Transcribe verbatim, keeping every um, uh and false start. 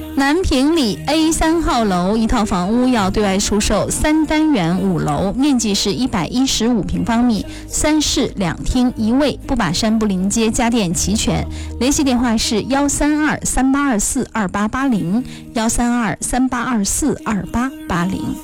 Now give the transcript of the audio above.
南平里 A 三号楼一套房屋要对外出售，三单元五楼，面积是一百一十五平方米，三室两厅一卫，不把山不临街，家电齐全。联系电话是幺三二三八二四二八八零，幺三二三八二四二八八零。